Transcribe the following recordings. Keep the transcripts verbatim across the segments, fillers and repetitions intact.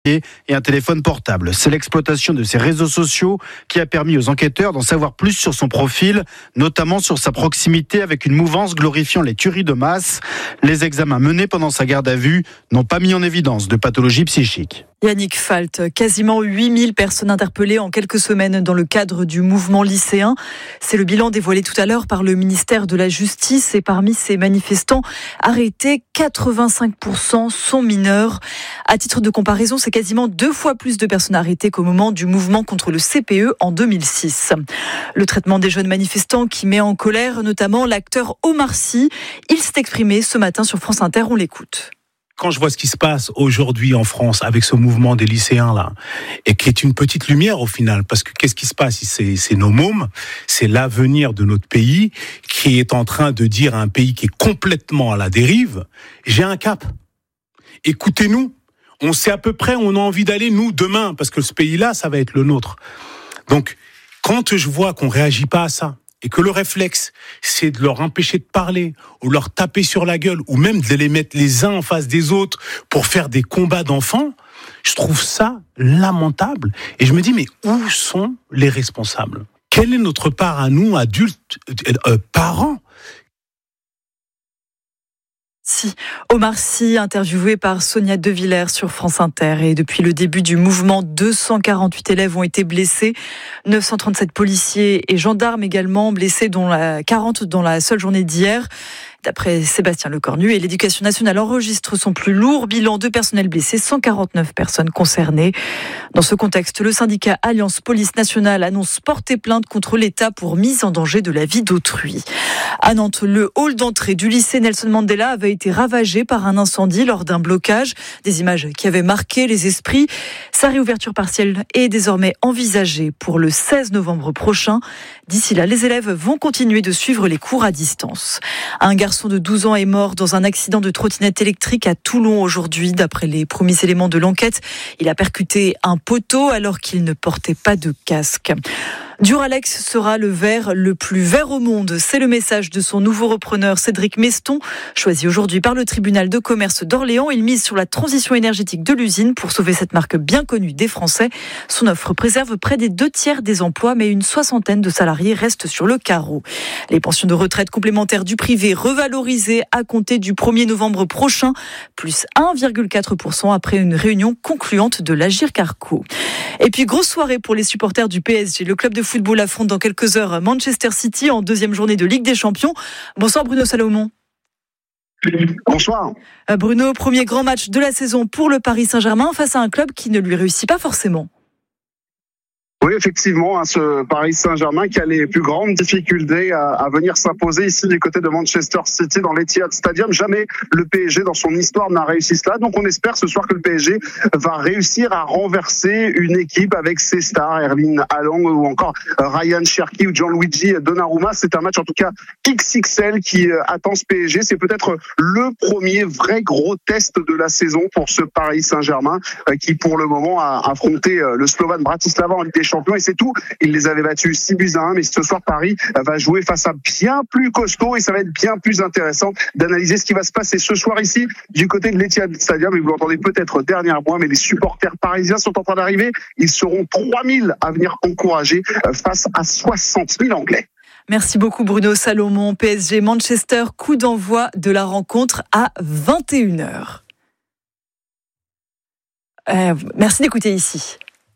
et un téléphone portable. C'est l'exploitation de ses réseaux sociaux qui a permis aux enquêteurs d'en savoir plus sur son profil, notamment sur sa proximité avec une mouvance glorifiant les tueries de masse. Les examens menés pendant sa garde à vue n'ont pas mis en évidence de pathologie psychique. Yannick Falt, quasiment huit mille personnes interpellées en quelques semaines dans le cadre du mouvement lycéen. C'est le bilan dévoilé tout à l'heure par le ministère de la Justice. Et parmi ces manifestants arrêtés, quatre-vingt-cinq pour cent sont mineurs. À titre de comparaison, c'est quasiment deux fois plus de personnes arrêtées qu'au moment du mouvement contre le C P E en deux mille six. Le traitement des jeunes manifestants qui met en colère notamment l'acteur Omar Sy. Il s'est exprimé ce matin sur France Inter, on l'écoute. Quand je vois ce qui se passe aujourd'hui en France avec ce mouvement des lycéens là, et qui est une petite lumière au final, parce que qu'est-ce qui se passe ? C'est, c'est nos mômes, c'est l'avenir de notre pays qui est en train de dire à un pays qui est complètement à la dérive, j'ai un cap. Écoutez-nous, on sait à peu près où on a envie d'aller nous demain, parce que ce pays-là, ça va être le nôtre. Donc, quand je vois qu'on réagit pas à ça, et que le réflexe, c'est de leur empêcher de parler, ou leur taper sur la gueule, ou même de les mettre les uns en face des autres pour faire des combats d'enfants, je trouve ça lamentable. Et je me dis, mais où sont les responsables ? Quelle est notre part à nous, adultes, euh, parents ? Si. Omar Sy, interviewé par Sonia De Villers sur France Inter. Et depuis le début du mouvement, deux cent quarante-huit élèves ont été blessés, neuf cent trente-sept policiers et gendarmes également blessés, dont la quarante dans la seule journée d'hier. D'après Sébastien Lecornu, et l'Éducation nationale enregistre son plus lourd bilan de personnel blessé, cent quarante-neuf personnes concernées. Dans ce contexte, le syndicat Alliance Police Nationale annonce porter plainte contre l'État pour mise en danger de la vie d'autrui. À Nantes, le hall d'entrée du lycée Nelson Mandela avait été ravagé par un incendie lors d'un blocage. Des images qui avaient marqué les esprits. Sa réouverture partielle est désormais envisagée pour le seize novembre prochain. D'ici là, les élèves vont continuer de suivre les cours à distance. Un garçon de douze ans est mort dans un accident de trottinette électrique à Toulon aujourd'hui. D'après les premiers éléments de l'enquête, il a percuté un poteau alors qu'il ne portait pas de casque. Duralex sera le verre le plus vert au monde. C'est le message de son nouveau repreneur Cédric Meston, choisi aujourd'hui par le tribunal de commerce d'Orléans. Il mise sur la transition énergétique de l'usine pour sauver cette marque bien connue des Français. Son offre préserve près des deux tiers des emplois, mais une soixantaine de salariés restent sur le carreau. Les pensions de retraite complémentaires du privé revalorisées à compter du premier novembre prochain, plus un virgule quatre pour cent après une réunion concluante de l'Agirc-Arrco. Et puis, grosse soirée pour les supporters du P S G. Le club de football affronte dans quelques heures Manchester City en deuxième journée de Ligue des Champions. Bonsoir Bruno Salomon. Bonsoir. Bruno, premier grand match de la saison pour le Paris Saint-Germain face à un club qui ne lui réussit pas forcément. Oui, effectivement, hein, ce Paris Saint-Germain qui a les plus grandes difficultés à, à venir s'imposer ici du côté de Manchester City dans l'Etihad Stadium. Jamais le P S G dans son histoire n'a réussi cela. Donc on espère ce soir que le P S G va réussir à renverser une équipe avec ses stars, Erling Haaland ou encore Ryan Cherki ou Gianluigi Donnarumma. C'est un match en tout cas X X L qui attend ce P S G. C'est peut-être le premier vrai gros test de la saison pour ce Paris Saint-Germain qui pour le moment a affronté le Slovan Bratislava en Ligue des Champions et c'est tout. Il les avait battus six buts à un, mais ce soir Paris va jouer face à bien plus costaud et ça va être bien plus intéressant d'analyser ce qui va se passer ce soir ici du côté de l'Etihad Stadium. Et vous l'entendez peut-être dernièrement, mais les supporters parisiens sont en train d'arriver. Ils seront trois mille à venir encourager face à soixante mille Anglais. Merci beaucoup Bruno Salomon. P S G Manchester, coup d'envoi de la rencontre à vingt et une heures. Euh, merci d'écouter ici.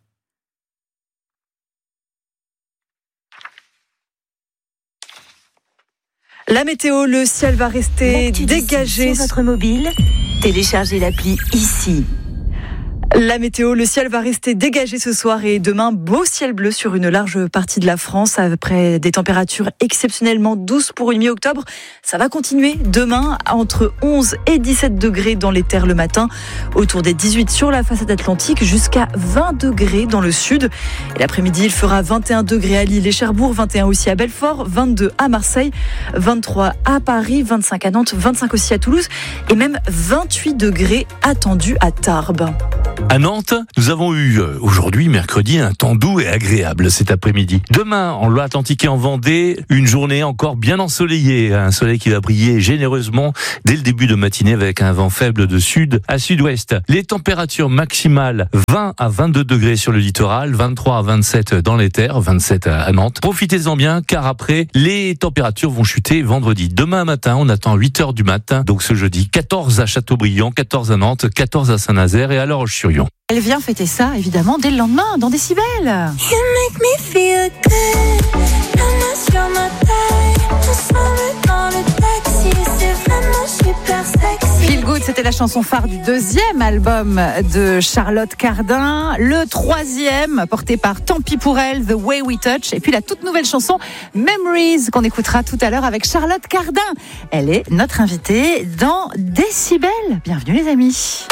La météo, le ciel va rester dégagé sur votre mobile. Téléchargez l'appli ici. La météo, le ciel va rester dégagé ce soir et demain, beau ciel bleu sur une large partie de la France après des températures exceptionnellement douces pour une mi-octobre. Ça va continuer demain entre onze et dix-sept degrés dans les terres le matin, autour des dix-huit sur la façade atlantique, jusqu'à vingt degrés dans le sud. Et l'après-midi, il fera vingt et un degrés à Lille et Cherbourg, vingt et un aussi à Belfort, vingt-deux à Marseille, vingt-trois à Paris, vingt-cinq à Nantes, vingt-cinq aussi à Toulouse et même vingt-huit degrés attendus à Tarbes. À Nantes, nous avons eu aujourd'hui, mercredi, un temps doux et agréable cet après-midi. Demain, en Loire-Atlantique et en Vendée, une journée encore bien ensoleillée. Un soleil qui va briller généreusement dès le début de matinée avec un vent faible de sud à sud-ouest. Les températures maximales vingt à vingt-deux degrés sur le littoral, vingt-trois à vingt-sept dans les terres, vingt-sept à Nantes. Profitez-en bien car après, les températures vont chuter vendredi. Demain matin, on attend huit heures du matin, donc ce jeudi, quatorze à Châteaubriand, quatorze à Nantes, quatorze à Saint-Nazaire et à La Roche-sur-Yon. Elle vient fêter ça, évidemment, dès le lendemain, dans Décibel. You make me feel good. Ramasse sur ma taille. Ensemble dans le taxi, c'est vraiment super sexy. Feel Good, c'était la chanson phare du deuxième album de Charlotte Cardin. Le troisième, porté par Tant pis pour elle, The Way We Touch. Et puis la toute nouvelle chanson Memories, qu'on écoutera tout à l'heure avec Charlotte Cardin. Elle est notre invitée dans Décibel. Bienvenue les amis.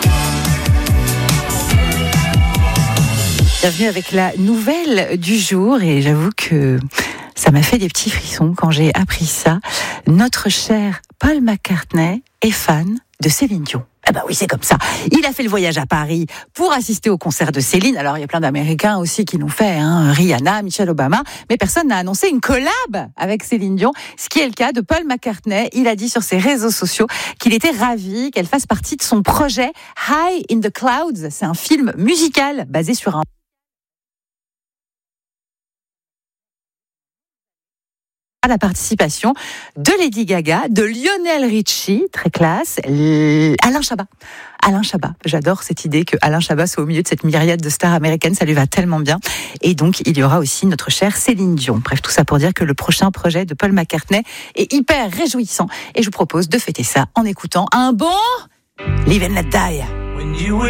Bienvenue avec la nouvelle du jour et j'avoue que ça m'a fait des petits frissons quand j'ai appris ça. Notre cher Paul McCartney est fan de Céline Dion. Eh ben oui, c'est comme ça. Il a fait le voyage à Paris pour assister au concert de Céline. Alors, il y a plein d'Américains aussi qui l'ont fait, hein. Rihanna, Michelle Obama. Mais personne n'a annoncé une collab avec Céline Dion. Ce qui est le cas de Paul McCartney. Il a dit sur ses réseaux sociaux qu'il était ravi qu'elle fasse partie de son projet High in the Clouds. C'est un film musical basé sur un la participation de Lady Gaga, de Lionel Richie, très classe, Alain Chabat. Alain Chabat, j'adore cette idée que Alain Chabat soit au milieu de cette myriade de stars américaines, ça lui va tellement bien. Et donc, il y aura aussi notre chère Céline Dion. Bref, tout ça pour dire que le prochain projet de Paul McCartney est hyper réjouissant. Et je vous propose de fêter ça en écoutant un bon Live and Let Die.